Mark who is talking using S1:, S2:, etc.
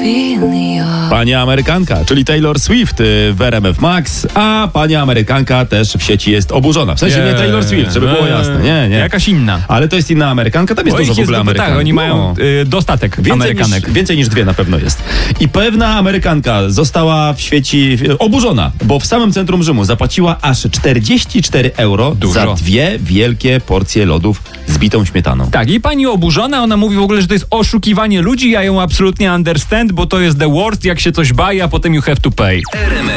S1: Pani Amerykanka, czyli Taylor Swift w RMF Max, a pani Amerykanka też w sieci jest oburzona. W sensie nie Taylor Swift, żeby było jasne. Nie.
S2: Jakaś inna.
S1: Ale to jest inna Amerykanka, tam jest dużo w ogóle Amerykanów.
S2: Tak, oni mają dostatek Amerykanek.
S1: Więcej niż 2 na pewno jest. I pewna Amerykanka została w sieci oburzona, bo w samym centrum Rzymu zapłaciła aż 44 euro za 2 wielkie porcje lodów z bitą śmietaną.
S2: Tak, i pani oburzona, ona mówi w ogóle, że to jest oszukiwanie ludzi, ja ją absolutnie understand, bo to jest the worst, jak się coś baje, a potem you have to pay.